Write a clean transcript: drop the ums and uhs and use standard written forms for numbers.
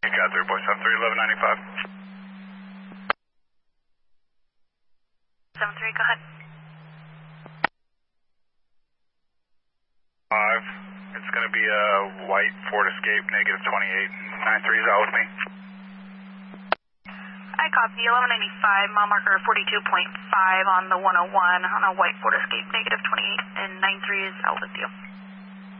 You got 3 boy, 73, 1195. 73, go ahead. 5. It's going to be a white Ford Escape, negative 28. 93 is out with me. I copy 1195, mile marker 42.5 on the 101 on a white Ford Escape, negative 28, and 93 is out with you.